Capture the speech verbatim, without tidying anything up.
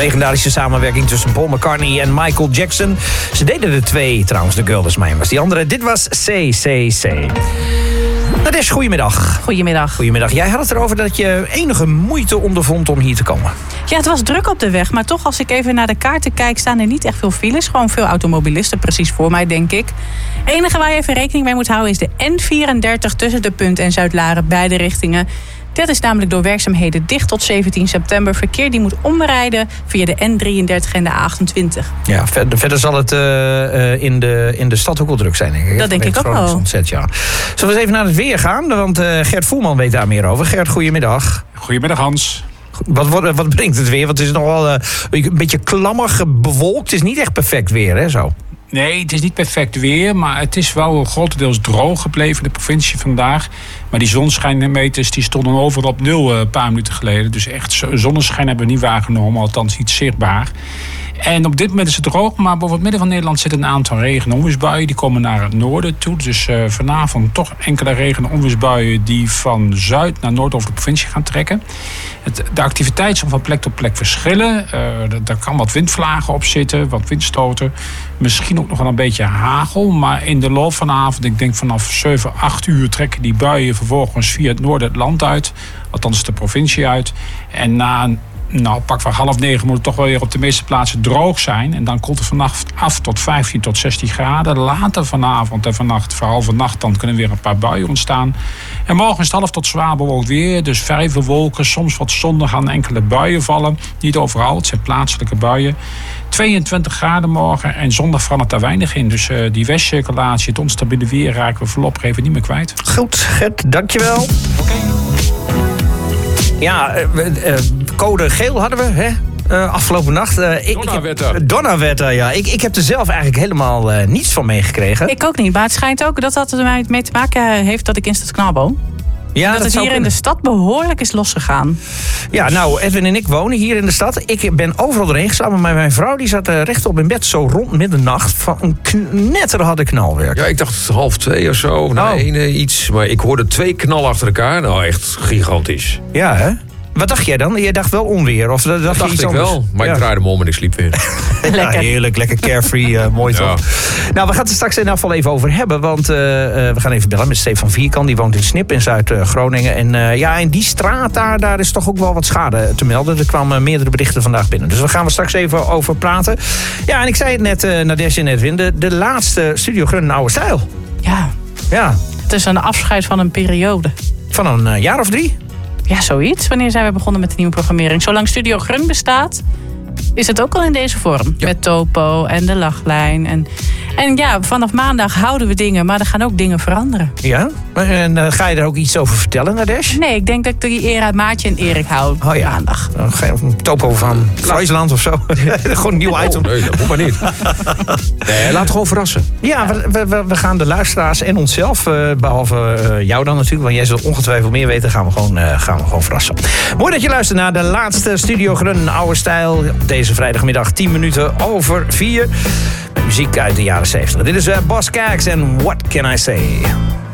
Legendarische samenwerking tussen Paul McCartney en Michael Jackson. Ze deden er twee trouwens, The Girl Is Mine was die andere. Dit was C C C. Nadesh, goedemiddag. Goedemiddag. Goedemiddag. Jij had het erover dat je enige moeite ondervond om hier te komen. Ja, het was druk op de weg. Maar toch, als ik even naar de kaarten kijk, staan er niet echt veel files. Gewoon veel automobilisten, precies voor mij, denk ik. Het enige waar je even rekening mee moet houden is de N vierendertig tussen De Punt en Zuid-Laren, beide richtingen. Dat is namelijk door werkzaamheden dicht tot zeventien september. Verkeer die moet omrijden via de N drieëndertig en de A achtentwintig. Ja, verder, verder zal het uh, uh, in, de, in de stad ook wel druk zijn, denk ik. Dat denk ik ook wel. Ontzet, ja. Zullen we eens even naar het weer gaan? Want uh, Gert Voelman weet daar meer over. Gert, goedemiddag. Goedemiddag, Hans. Wat, wat, wat brengt het weer? Want het is nogal uh, een beetje klammig bewolkt. Het is niet echt perfect weer, hè, zo? Nee, het is niet perfect weer, maar het is wel grotendeels droog gebleven in de provincie vandaag. Maar die zonschijnmeters die stonden overal op nul een paar minuten geleden. Dus echt zonneschijn hebben we niet waargenomen, althans niet zichtbaar. En op dit moment is het droog, maar boven het midden van Nederland zitten een aantal regen- en onweersbuien. Die komen naar het noorden toe. Dus uh, vanavond toch enkele regen- en onweersbuien die van zuid naar noord over de provincie gaan trekken. Het, de activiteit zal van plek tot plek verschillen. Uh, daar kan wat windvlagen op zitten, wat windstoten. Misschien ook nog wel een beetje hagel. Maar in de loop van de avond, ik denk vanaf zeven, acht uur, trekken die buien vervolgens via het noorden het land uit. Althans de provincie uit. En na Nou, pak van half negen moet het toch wel weer op de meeste plaatsen droog zijn. En dan komt het vannacht af tot vijftien tot zestien graden. Later vanavond en vannacht, vooral vannacht, dan kunnen weer een paar buien ontstaan. En morgen is het half tot zwaar bewolkt weer. Dus vrij veel wolken, soms wat zon, er gaan enkele buien vallen. Niet overal, het zijn plaatselijke buien. tweeëntwintig graden morgen en zondag verandert daar weinig in. Dus uh, die westcirculatie, het onstabiele weer, raken we voorlopig even niet meer kwijt. Goed, Gert, dankjewel. Oké. Okay. Ja, uh, uh, code geel hadden we, hè? Uh, afgelopen nacht. Uh, ik, Donnerwetter. Donnerwetter, ja. Ik, ik heb er zelf eigenlijk helemaal uh, niets van meegekregen. Ik ook niet, maar het schijnt ook dat dat er mee te maken heeft dat ik in Stad Knalboom. Ja, dat, dat het hier kunnen. In de stad behoorlijk is losgegaan. Ja, nou, Edwin en ik wonen hier in de stad. Ik ben overal doorheen geslapen, maar mijn vrouw die zat uh, rechtop in bed zo rond middernacht. Van een knetter had ik knalwerk. Ja, ik dacht half twee of zo. Nou, oh. ene iets. Maar ik hoorde twee knallen achter elkaar. Nou, echt gigantisch. Ja, hè? Wat dacht jij dan? Je dacht wel onweer? Of dacht dat je dacht iets ik anders? wel, maar ja. Ik draaide me om en ik sliep weer. Ja, heerlijk, lekker carefree, uh, mooi toch? Ja. Nou, we gaan het er straks in ieder geval even over hebben. Want uh, uh, we gaan even bellen met Stefan Vierkan. Die woont in Snip in Zuid-Groningen. En uh, ja, in die straat daar, daar is toch ook wel wat schade te melden. Er kwamen meerdere berichten vandaag binnen. Dus daar gaan we straks even over praten. Ja, en ik zei het net, uh, Nadesh en Edwin. De, de laatste Studio Grun Oude Stijl. Ja. Ja. Het is een afscheid van een periode. Van een uh, jaar of drie? Ja, zoiets. Wanneer zijn we begonnen met de nieuwe programmering? Zolang Studio Grun bestaat, is het ook al in deze vorm. Ja. Met Topo en de lachlijn. En, en ja, vanaf maandag houden we dingen, maar er gaan ook dingen veranderen. Ja? En uh, ga je er ook iets over vertellen, Nadesh? Nee, ik denk dat ik die eer uit Maartje en Erik hou oh, ja. maandag. Uh, ga je een Topo van Friesland of zo? Gewoon een nieuw oh, item. Nee, dat moet maar niet. Nee, laat gewoon verrassen. Ja, we, we, we gaan de luisteraars en onszelf, uh, behalve uh, jou dan natuurlijk, want jij zult ongetwijfeld meer weten, gaan we gewoon, uh, gaan we gewoon verrassen. Mooi dat je luistert naar de laatste Studio Grun Oude Stijl. Deze vrijdagmiddag tien minuten over vier. Met muziek uit de jaren zeventig. Dit is uh, Bas Kaaks en What Can I Say?